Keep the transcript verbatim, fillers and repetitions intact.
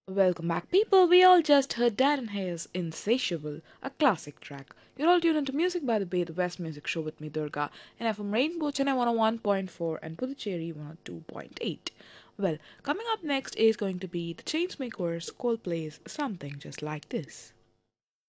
Welcome back, people. We all just heard Darren Hayes' Insatiable, a classic track. You're all tuned into Music by the Bay, the West Music Show with me, Durga, and I'm from Rainbow Chennai one oh one point four and Puducherry one oh two point eight. Well, coming up next is going to be the Chainsmakers Coldplay's Something Just Like This.